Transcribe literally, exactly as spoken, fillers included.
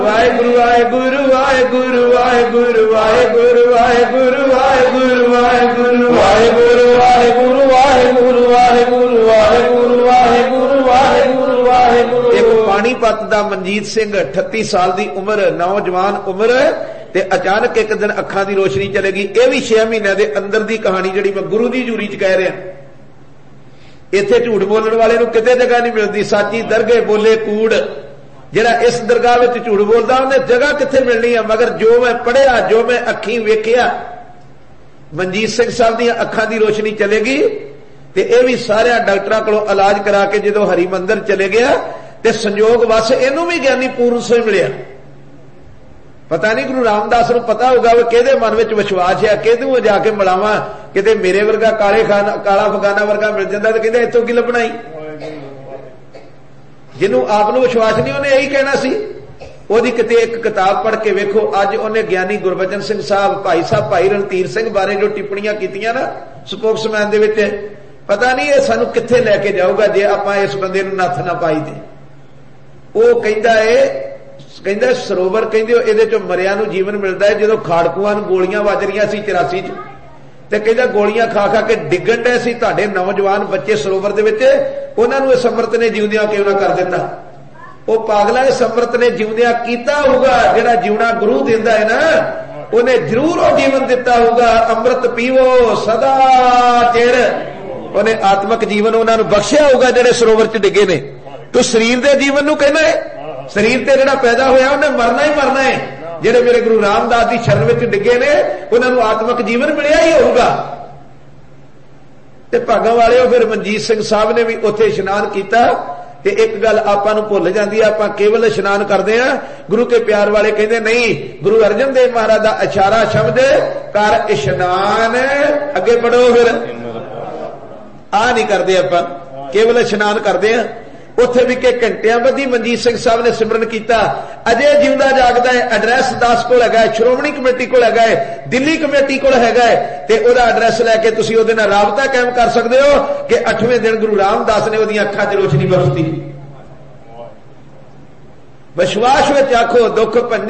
ਵਾਹਿਗੁਰੂ ਵਾਹਿਗੁਰੂ ਵਾਹਿਗੁਰੂ ਵਾਹਿਗੁਰੂ ਵਾਹਿਗੁਰੂ ਵਾਹਿਗੁਰੂ ਵਾਹਿਗੁਰੂ ਵਾਹਿਗੁਰੂ ਵਾਹਿਗੁਰੂ ਵਾਹਿਗੁਰੂ ਵਾਹਿਗੁਰੂ ਵਾਹਿਗੁਰੂ ਵਾਹਿਗੁਰੂ ਵਾਹਿਗੁਰੂ ਵਾਹਿਗੁਰੂ ਵਾਹਿਗੁਰੂ। ਇੱਕ ਪਾਣੀਪਤ ਦਾ ਮਨਜੀਤ ਸਿੰਘ ਅਠੱਤੀ ਸਾਲ ਦੀ ਉਮਰ, ਨੌਜਵਾਨ ਉਮਰ, ਤੇ ਅਚਾਨਕ ਇੱਕ ਦਿਨ ਅੱਖਾਂ ਦੀ ਰੋਸ਼ਨੀ ਚਲੇਗੀ। ਇਹ ਵੀ ਛੇ ਮਹੀਨਿਆਂ ਦੇ ਅੰਦਰ ਦੀ ਕਹਾਣੀ ਜਿਹੜੀ ਮੈਂ ਗੁਰੂ ਦੀ ਜੂਰੀ ਚ ਕਹਿ ਰਿਹਾ। ਇੱਥੇ ਝੂਠ ਬੋਲਣ ਵਾਲੇ ਨੂੰ ਕਿਤੇ ਜਗ੍ਹਾ ਨਹੀਂ ਮਿਲਦੀ। ਸਾਚੀ ਦਰਗੇ ਬੋਲੇ ਕੂੜ। ਜਿਹੜਾ ਇਸ ਦਰਗਾਹ ਵਿੱਚ ਝੂਠ ਬੋਲਦਾ ਉਹਨੇ ਜਗ੍ਹਾ ਕਿੱਥੇ ਮਿਲਣੀ ਆ। ਮਗਰ ਜੋ ਮੈਂ ਪੜ੍ਹਿਆ, ਜੋ ਮੈਂ ਅੱਖੀਂ ਵੇਖਿਆ, ਮਨਜੀਤ ਸਿੰਘ ਸਾਹਿਬ ਦੀਆਂ ਅੱਖਾਂ ਦੀ ਰੋਸ਼ਨੀ ਚਲੇਗੀ। ਤੇ ਇਹ ਵੀ ਸਾਰਿਆਂ ਡਾਕਟਰਾਂ ਕੋਲੋਂ ਇਲਾਜ ਕਰਾ ਕੇ ਜਦੋਂ ਹਰੀ ਮੰਦਰ ਚਲੇ ਗਿਆ ਤੇ ਸੰਜੋਗ ਵਸ ਇਹਨੂੰ ਵੀ ਗਿਆਨੀ ਪੂਰਨ ਸਿੰਘ ਮਿਲਿਆ। ਪਤਾ ਨਹੀਂ ਗੁਰੂ ਰਾਮਦਾਸ ਨੂੰ ਪਤਾ ਹੋਊਗਾ ਵੀ ਕਿਹਦੇ ਮਨ ਵਿੱਚ ਵਿਸ਼ਵਾਸ ਹੈ, ਕਿਹਨੂੰ ਜਾ ਕੇ ਮਿਲਾਵਾਂ। ਕਿਤੇ ਮੇਰੇ ਵਰਗਾ ਕਾਲੇ ਖਾਨ ਕਾਲਾ ਫਗਾਨਾ ਵਰਗਾ ਮਿਲ ਜਾਂਦਾ ਤੇ ਕਹਿੰਦੇ ਇੱਥੋਂ ਕੀ ਲੱਭਣਾ ਹੀ। ਜਿਹਨੂੰ ਆਪ ਨੂੰ ਵਿਸ਼ਵਾਸ ਨਹੀਂ ਉਹਨੇ ਇਹੀ ਕਹਿਣਾ ਸੀ। ਉਹਦੀ ਕਿਤੇ ਇੱਕ ਕਿਤਾਬ ਪੜ੍ਹ ਕੇ ਵੇਖੋ। ਅੱਜ ਉਹਨੇ ਗਿਆਨੀ ਗੁਰਬਚਨ ਸਿੰਘ ਸਾਹਿਬ, ਭਾਈ ਸਾਹਿਬ ਭਾਈ ਰਣਧੀਰ ਸਿੰਘ ਬਾਰੇ ਜੋ ਟਿੱਪਣੀਆਂ ਕੀਤੀਆਂ ਨਾ ਸਪੋਕਸਮੈਨ ਦੇ ਵਿੱਚ, ਪਤਾ ਨਹੀਂ ਇਹ ਸਾਨੂੰ ਕਿੱਥੇ ਲੈ ਕੇ ਜਾਊਗਾ ਜੇ ਆਪਾਂ ਇਸ ਬੰਦੇ ਨੂੰ ਨੱਥ ਨਾ ਪਾਈ ਤੇ। ਉਹ ਕਹਿੰਦਾ ਏ ਕਹਿੰਦਾ ਸਰੋਵਰ ਕਹਿੰਦੇ ਇਹਦੇ ਚੋਂ ਮਰਿਆਂ ਨੂੰ ਜੀਵਨ ਮਿਲਦਾ ਹੈ। ਜਦੋਂ ਖਾੜਕੂਆਂ ਨੂੰ ਗੋਲੀਆਂ ਵੱਜ ਰਹੀਆਂ ਸੀ ਚੁਰਾਸੀ ਚ, ਤੇ ਕਹਿੰਦਾ ਗੋਲੀਆਂ ਖਾ ਖਾ ਕੇ ਡਿੱਗਣ ਡਏ ਸੀ ਤੁਹਾਡੇ ਨੌਜਵਾਨ ਬੱਚੇ ਸਰੋਵਰ ਦੇ ਵਿੱਚ, ਉਹਨਾਂ ਨੂੰ ਇਸ ਅੰਮ੍ਰਿਤ ਨੇ ਜਿਉਂਦਿਆਂ ਕਿਉਂ ਨਾ ਕਰ ਦਿੱਤਾ। ਉਹ ਪਾਗਲਾ ਇਸ ਅੰਮ੍ਰਿਤ ਨੇ ਜਿਉਂਦਿਆਂ ਕੀਤਾ ਹੋਊਗਾ। ਜਿਹੜਾ ਜਿਉਣਾ ਗੁਰੂ ਦਿੰਦਾ ਹੈ ਨਾ, ਉਹਨੇ ਜ਼ਰੂਰ ਉਹ ਜੀਵਨ ਦਿੱਤਾ ਹੋਊਗਾ। ਅੰਮ੍ਰਿਤ ਪੀਵੋ ਸਦਾ ਚਿਰ। ਉਹਨੇ ਆਤਮਿਕ ਜੀਵਨ ਉਹਨਾਂ ਨੂੰ ਬਖਸ਼ਿਆ ਹੋਊਗਾ ਜਿਹੜੇ ਸਰੋਵਰ ਚ ਡਿੱਗੇ ਨੇ। ਤੂੰ ਸਰੀਰ ਦੇ ਜੀਵਨ ਨੂੰ ਕਹਿੰਦਾ ਹੈ, ਸਰੀਰ ਤੇ ਜਿਹੜਾ ਪੈਦਾ ਹੋਇਆ ਉਹਨੇ ਮਰਨਾ ਹੀ ਮਰਨਾ ਹੈ। ਜਿਹੜੇ ਮੇਰੇ ਗੁਰੂ ਰਾਮਦਾਸ ਦੀ ਸ਼ਰਨ ਵਿੱਚ ਡਿੱਗੇ ਨੇ ਉਹਨਾਂ ਨੂੰ ਆਤਮਿਕ ਜੀਵਨ ਮਿਲਿਆ ਹੀ ਹੋਊਗਾ। ਤੇ ਭਾਗਾਂ ਵਾਲਿਓ, ਫਿਰ ਮਨਜੀਤ ਸਿੰਘ ਸਾਹਿਬ ਨੇ ਵੀ ਉੱਥੇ ਇਸ਼ਨਾਨ ਕੀਤਾ। ਤੇ ਇੱਕ ਗੱਲ ਆਪਾਂ ਨੂੰ ਭੁੱਲ ਜਾਂਦੀ ਹੈ, ਆਪਾਂ ਕੇਵਲ ਇਸ਼ਨਾਨ ਕਰਦੇ ਹਾਂ। ਗੁਰੂ ਕੇ ਪਿਆਰ ਵਾਲੇ ਕਹਿੰਦੇ ਨਹੀਂ, ਗੁਰੂ ਅਰਜਨ ਦੇਵ ਮਹਾਰਾਜ ਦਾ ਇਸ਼ਾਰਾ ਸ਼ਬਦ ਕਰ ਇਸ਼ਨਾਨ। ਅੱਗੇ ਪੜੋ ਫਿਰ। ਆ ਨਹੀਂ ਕਰਦੇ ਆਪਾਂ, ਕੇਵਲ ਇਸ਼ਨਾਨ ਕਰਦੇ ਹਾਂ। ਉੱਥੇ ਵੀ ਕਿ ਘੰਟਿਆਂ ਬੱਧੀ ਮਨਜੀਤ ਸਿੰਘ ਸਾਹਿਬ ਨੇ ਸਿਮਰਨ ਕੀਤਾ। ਅਜੇ ਜਿਉਂਦਾ ਜਾਗਦਾ ਹੈ। ਐਡਰੈਸ ਦਾਸ ਕੋਲ ਹੈਗਾ ਹੈ, ਸ਼੍ਰੋਮਣੀ ਕਮੇਟੀ ਕੋਲ ਹੈਗਾ ਹੈ, ਦਿੱਲੀ ਕਮੇਟੀ ਕੋਲ ਹੈਗਾ ਹੈ। ਤੇ ਉਹਦਾ ਐਡਰੈਸ ਲੈ ਕੇ ਤੁਸੀਂ ਉਹਦੇ ਨਾਲ ਰਾਬਤਾ ਕਾਇਮ ਕਰ ਸਕਦੇ ਹੋ ਕਿ ਅੱਠਵੇਂ ਦਿਨ ਗੁਰੂ ਰਾਮਦਾਸ ਨੇ ਉਹਦੀਆਂ ਅੱਖਾਂ 'ਚ ਰੋਸ਼ਨੀ ਬਖਸ਼ੀ। ਵਿਸ਼ਵਾਸ ਵਿੱਚ ਆਖੋ ਦੁੱਖ ਭੰਜਨ